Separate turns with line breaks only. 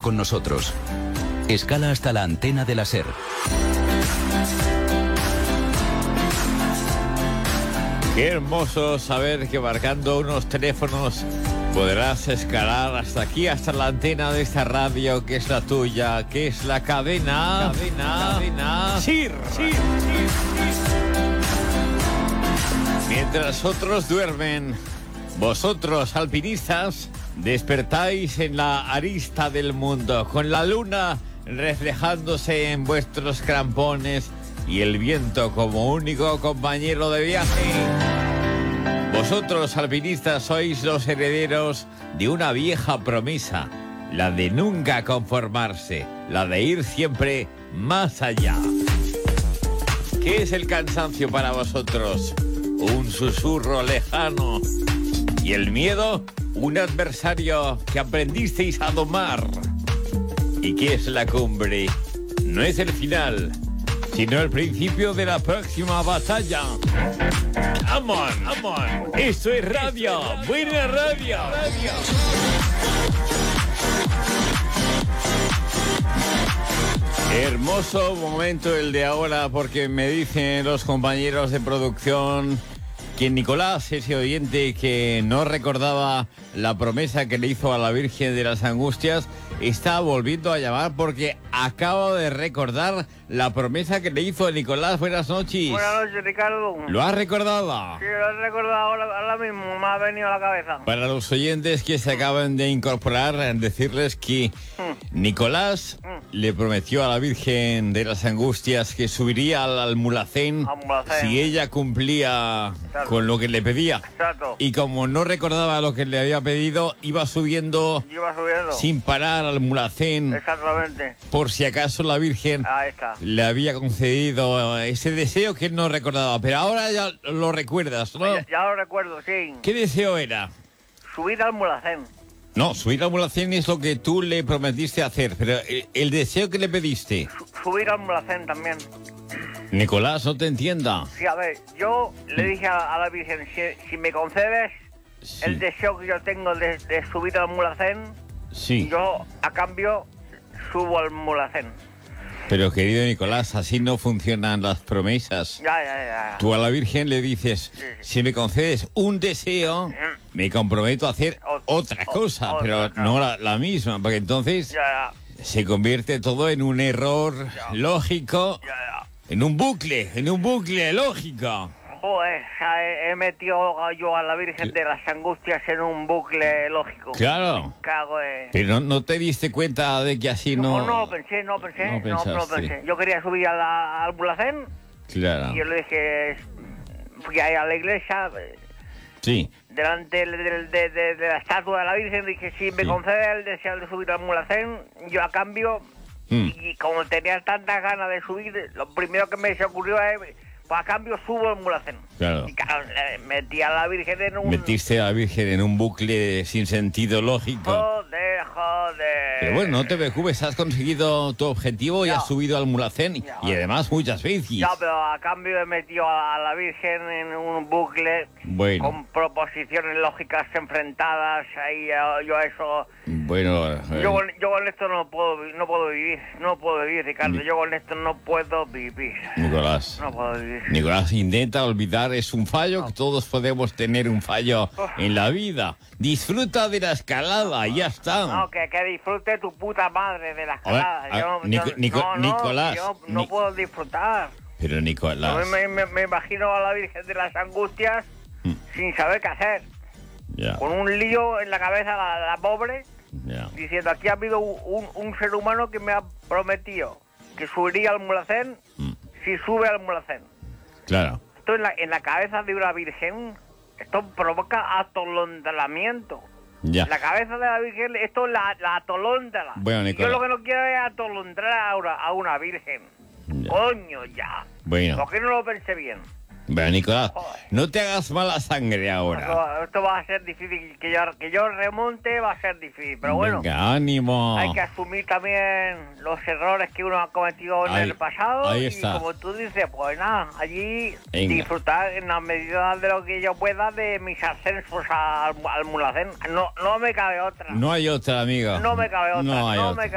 con nosotros. Escala hasta la antena de la SER.
Qué hermoso saber que marcando unos teléfonos podrás escalar hasta aquí, hasta la antena de esta radio que es la tuya, que es la cadena SER. Mientras otros duermen, vosotros, alpinistas, despertáis en la arista del mundo, con la luna reflejándose en vuestros crampones y el viento como único compañero de viaje. Vosotros, alpinistas, sois los herederos de una vieja promesa, la de nunca conformarse, la de ir siempre más allá. ¿Qué es el cansancio para vosotros? Un susurro lejano. ¿Y el miedo? Un adversario que aprendisteis a domar. ¿Y qué es la cumbre? No es el final, sino el principio de la próxima batalla. Come on. Esto es radio. Buena radio. Hermoso momento el de ahora, porque me dicen los compañeros de producción que Nicolás, ese oyente que no recordaba la promesa que le hizo a la Virgen de las Angustias, está volviendo a llamar porque acabo de recordar la promesa que le hizo a Nicolás. Buenas noches.
Buenas noches, Ricardo.
¿Lo has recordado?
Sí, lo he recordado ahora mismo, me ha venido a la cabeza.
Para los oyentes que se acaban de incorporar, decirles que Nicolás le prometió a la Virgen de las Angustias que subiría al Mulhacén si ella cumplía con lo que le pedía.
Exacto.
Y como no recordaba lo que le había pedido, iba subiendo sin parar al Mulhacén.
Exactamente.
Por si acaso la Virgen le había concedido ese deseo que él no recordaba. Pero ahora ya lo recuerdas, ¿no?
Ya lo recuerdo, sí.
¿Qué deseo era?
Subir al Mulhacén.
No, subir al Mulhacén es lo que tú le prometiste hacer, pero el deseo que le pediste.
Subir al Mulhacén también.
Nicolás, no te entienda.
Sí, a ver, yo le dije a la Virgen, si me concedes el deseo que yo tengo de subir al Mulhacén, yo a cambio subo al Mulhacén.
Pero querido Nicolás, así no funcionan las promesas.
Ya.
Tú a la Virgen le dices, si me concedes un deseo, me comprometo a hacer otra cosa, pero no la misma, porque entonces se convierte todo en un error lógico, en un bucle lógico.
Joder, he metido yo a la Virgen de las Angustias en un bucle lógico.
Claro.
Me cago en...
Pero no te diste cuenta de que así
No pensé. Yo quería subir al Mulhacén.
Claro.
Y yo le dije, fui ahí a la iglesia.
Sí.
Delante de la estatua de la Virgen, dije, si me concede el deseo de subir al Mulhacén, yo a cambio, y como tenía tantas ganas de subir, lo primero que me se ocurrió es... Pues a cambio subo el Mulhacén.
Claro.
Y claro, metí a la Virgen en un...
Metiste a la Virgen en un bucle sin sentido lógico.
Joder.
Pero bueno, no te preocupes, has conseguido tu objetivo y has subido al Mulhacén. Y además muchas veces.
Ya, pero a cambio he metido a la Virgen en un bucle con proposiciones lógicas enfrentadas. Ahí yo eso...
Bueno...
Yo con esto no puedo vivir, Ricardo. Yo con esto no puedo vivir.
Nicolás.
No puedo vivir.
Nicolás, intenta olvidar, es un fallo, que todos podemos tener un fallo en la vida. Disfruta de la escalada, ya está.
No, que disfrute tu puta madre de la escalada.
Nicolás.
Yo no puedo disfrutar.
Pero Nicolás...
Me imagino a la Virgen de las Angustias sin saber qué hacer. Con un lío en la cabeza, la pobre, diciendo, aquí ha habido un ser humano que me ha prometido que subiría al Mulhacén si sube al Mulhacén.
Claro.
Esto en la cabeza de una virgen, esto provoca atolondramiento. La cabeza de la virgen, esto la atolondra.
Bueno, Nicolás.
Yo lo que no quiero es atolondrar a una virgen. Coño, ya.
Bueno.
¿Por qué no lo pensé bien?
Bueno, Nicolás, no te hagas mala sangre ahora.
Esto va a ser difícil, que yo remonte va a ser difícil, pero bueno.
Venga, ánimo.
Hay que asumir también los errores que uno ha cometido en el pasado.
Ahí
y
está.
como tú dices, pues nada, allí disfrutar en la medida de lo que yo pueda de mis ascensos al Mulhacén. No me cabe otra.
No hay otra, amigo.
No me cabe otra.
No hay otra.